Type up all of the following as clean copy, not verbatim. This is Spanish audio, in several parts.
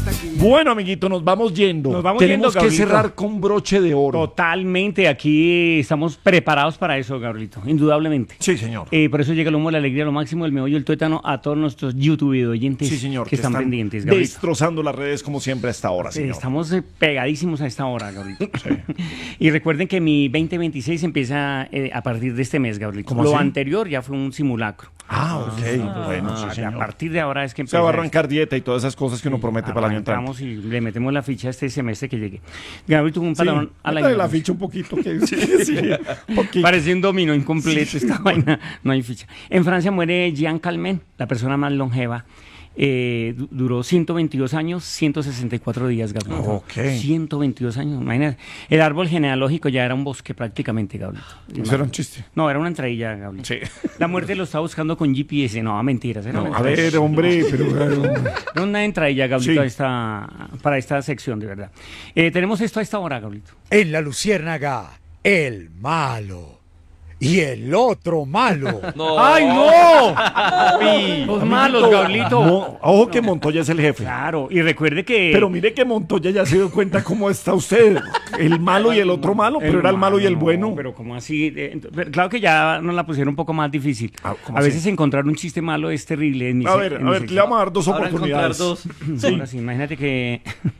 Bueno, amiguito, nos vamos yendo. Tenemos que Gabrielito. cerrar con broche de oro. Totalmente, aquí estamos preparados para eso, Gabrielito, indudablemente. Sí, señor. Por eso llega el humo, la alegría, lo máximo, el meollo, el tuétano a todos nuestros YouTube oyentes Sí, señor. que están pendientes, Gabrielito. destrozando las redes como siempre a esta hora, señor. Estamos pegadísimos a esta hora, Gabrielito. Y recuerden que mi 2026 empieza a partir de este mes, Gabrielito. ¿Cómo Lo así? anterior ya fue un simulacro. Bueno, sí, A señor. partir de ahora es que Se va a arrancar dieta y todas esas cosas que uno promete para el año entrante. arrancamos y le metemos la ficha este semestre que llegue. Gabrielito, un patrón a la métale la ignorancia. ficha un poquito. Sí, un poquito. Parece un dominó incompleto esta vaina, no hay ficha. En Francia muere Jean Calment, la persona más longeva. Duró 122 años, 164 días, Gabriel. Ok. 122 años, imagínate. El árbol genealógico ya era un bosque prácticamente, Gabriel. Eso era un chiste. No, era una entradilla, Gabriel. Sí. La muerte lo estaba buscando con GPS. No, mentiras. Era, A ver, hombre, pero... era una entradilla, Gabriel, Sí. para esta sección, de verdad. Tenemos esto a esta hora, Gabriel. En la luciérnaga, el malo. Y el otro malo. ¡Ay, no! Los malos, Gabrielito. Ojo que Montoya es el jefe. Claro, y recuerde que... Pero mire que Montoya ya se dio cuenta cómo está usted. El malo y el otro malo, pero era el malo y el bueno. Pero como así, claro que ya nos la pusieron un poco más difícil. ¿cómo A así? vecer encontrar un chiste malo es terrible. En mi A ver, le vamos a dar dos Ahora encontrar oportunidades. dos. Sí. Ahora sí, imagínate que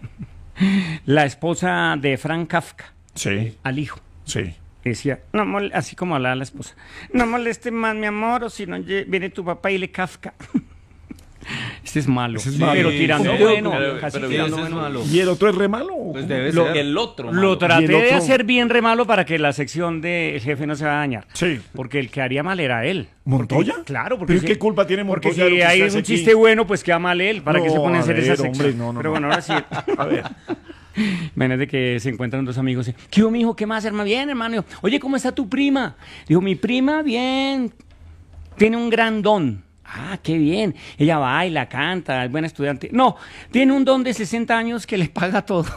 la esposa de Frank Kafka, Sí, al hijo, sí. decía, así como hablaba la esposa, no moleste más, mi amor, o si no viene tu papá y le Kafka. Este es malo, Ese es malo. pero tirando Sí, bueno, pero- casi pero tirando ese es bueno. malo. ¿Y el otro es re malo? Pues debe Lo- ser el otro. Lo malo. traté ¿Y el de otro? hacer bien re malo para que la sección del jefe no se va a dañar. Sí. Porque el que haría mal era él. ¿Montoya? Porque- claro, porque... ¿Pero qué culpa tiene Porque Montoya de lo si que hay se un hace aquí? chiste bueno, pues queda mal él. ¿Para qué se No, pone a a hacer ver, esa sección? hombre, no. Pero bueno, ahora sí. A ver. Imagínate que se encuentran dos amigos. ¿Qué hubo, mijo? ¿Qué más, hermano? Bien, hermano. Oye, ¿cómo está tu prima? Dijo, mi prima, bien. Tiene un gran don. Ah, qué bien. Ella baila, canta, es buena estudiante. No, tiene un don de 60 años que le paga todo.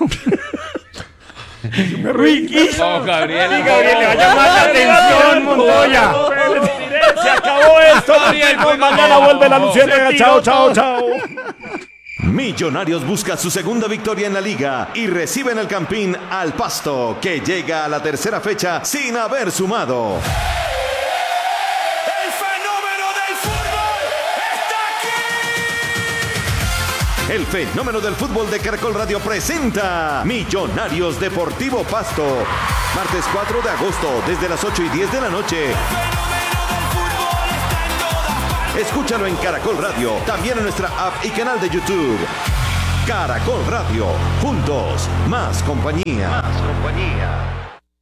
No, Gabriel. Gabriel, le va a llamar la atención, Montoya. Se acabó esto. Mañana vuelve la Luciérnaga. Chao, chao, chao. Millonarios busca su segunda victoria en la liga y recibe en el Campín al Pasto, que llega a la tercera fecha sin haber sumado. ¡El fenómeno del fútbol está aquí! El fenómeno del fútbol de Caracol Radio presenta Millonarios Deportivo Pasto. Martes 4 de agosto, desde las 8:10 de la noche. ¡El fenómeno del fútbol está en todas partes! Escúchalo en Caracol Radio, también en nuestra app y canal de YouTube. Caracol Radio, juntos, más compañía. Más compañía.